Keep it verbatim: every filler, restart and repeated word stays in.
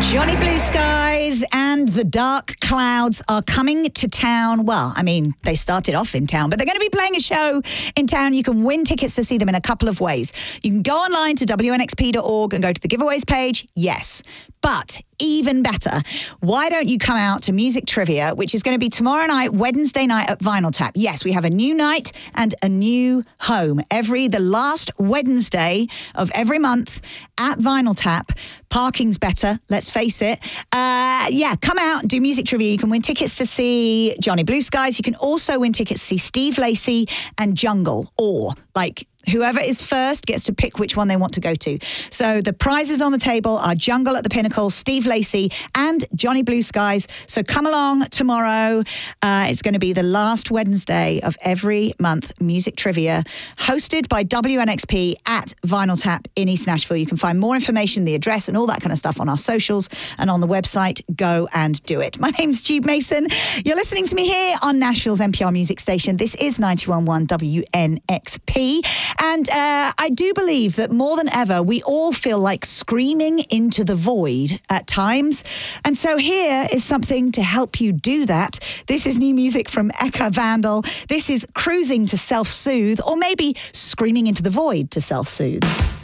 Johnny Blue Skies and the Dark Clouds are coming to town. Well, I mean, they started off in town, but they're going to be playing a show in town. You can win tickets to see them in a couple of ways. You can go online to W N X P dot org and go to the giveaways page. Yes. But even better, why don't you come out to Music Trivia, which is going to be tomorrow night, Wednesday night at Vinyl Tap. Yes, we have a new night and a new home. Every, the last Wednesday of every month at Vinyl Tap. Parking's better, let's face it. Uh, yeah, come out and do Music Trivia. You can win tickets to see Johnny Blue Skies. You can also win tickets to see Steve Lacy and Jungle, or like whoever is first gets to pick which one they want to go to. So the prizes on the table are Jungle at the Pinnacle, Steve Lacy, and Johnny Blue Skies. So come along tomorrow. Uh, it's going to be the last Wednesday of every month, Music Trivia, hosted by W N X P at Vinyl Tap in East Nashville. You can find more information, the address, and all that kind of stuff on our socials and on the website. Go and do it. My name's Jude Mason. You're listening to me here on Nashville's N P R music station. This is ninety-one point one W N X P. And uh, I do believe that more than ever, we all feel like screaming into the void at times. And so here is something to help you do that. This is new music from Eka Vandal. This is Cruising to Self-Soothe, or maybe Screaming into the Void to Self-Soothe.